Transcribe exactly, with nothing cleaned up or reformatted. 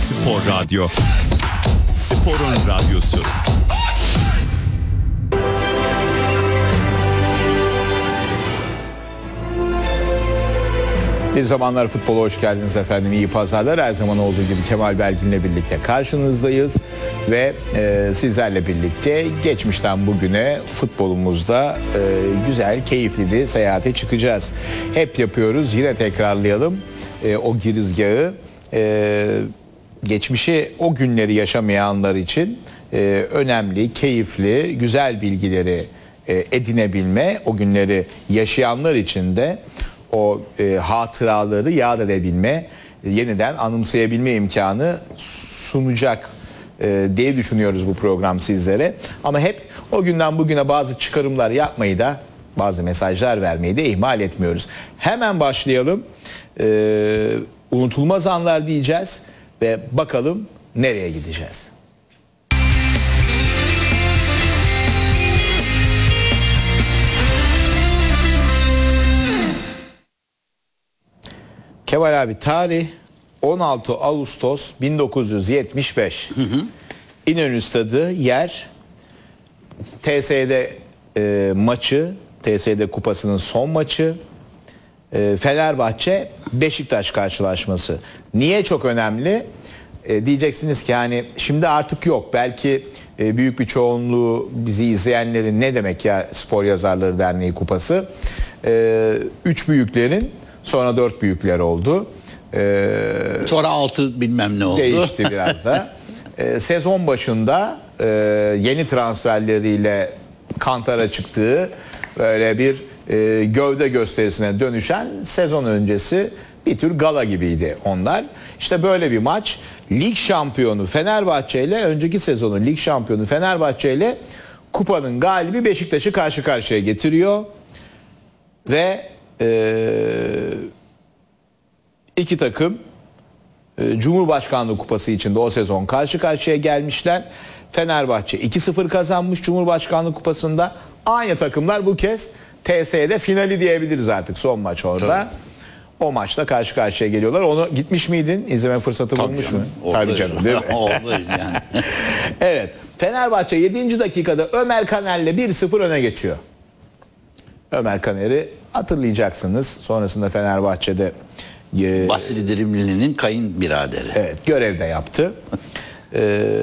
Spor Radyo. Sporun radyosu. Bir Zamanlar Futbol'a hoş geldiniz efendim. İyi pazarlar. Her zaman olduğu gibi Kemal Belgin'le birlikte karşınızdayız. Ve e, sizlerle birlikte geçmişten bugüne futbolumuzda e, güzel, keyifli bir seyahate çıkacağız. Hep yapıyoruz. Yine tekrarlayalım e, o girizgahı. E, geçmişi, o günleri yaşamayanlar için e, önemli, keyifli, güzel bilgileri e, edinebilme, o günleri yaşayanlar için de o e, hatıraları yad edebilme, yeniden anımsayabilme imkanı sunacak e, diye düşünüyoruz bu program sizlere. Ama hep o günden bugüne bazı çıkarımlar yapmayı da, bazı mesajlar vermeyi de ihmal etmiyoruz. Hemen başlayalım. E, unutulmaz anlar diyeceğiz ve bakalım nereye gideceğiz. Kemal abi, tarih on altı Ağustos bin dokuz yüz yetmiş beş. Hı hı. İnönü Stadı, yer T S D e, maçı, T S D Kupası'nın son maçı, e, Fenerbahçe Beşiktaş karşılaşması. Niye çok önemli? E, diyeceksiniz ki hani şimdi artık yok. Belki e, büyük bir çoğunluğu bizi izleyenlerin ne demek ya Spor Yazarları Derneği Kupası? E, üç büyüklerin sonra dört büyükler oldu. Ee, sonra altı bilmem ne oldu. Değişti biraz da. Ee, sezon başında e, yeni transferleriyle kantara çıktığı böyle bir e, gövde gösterisine dönüşen sezon öncesi bir tür gala gibiydi onlar. İşte böyle bir maç. Lig şampiyonu Fenerbahçe ile, önceki sezonun lig şampiyonu Fenerbahçe ile kupanın galibi Beşiktaş'ı karşı karşıya getiriyor. Ve Ee, iki takım e, Cumhurbaşkanlığı Kupası için de o sezon karşı karşıya gelmişler. Fenerbahçe iki sıfır kazanmış Cumhurbaşkanlığı Kupası'nda. Aynı takımlar bu kez T S E'de finali diyebiliriz artık, son maç orada. Tabii. O maçta karşı karşıya geliyorlar. Onu gitmiş miydin? İzleme fırsatı Tabii bulmuş canım, mu? Tabii canım, değil mi? Oradayız yani. Evet. Fenerbahçe yedinci dakikada Ömer Kaner'le bir sıfır öne geçiyor. Ömer Kaner'i hatırlayacaksınız. Sonrasında Fenerbahçe'de e, Basri Dirimli'nin kayınbiraderi. Evet, görevde yaptı. e,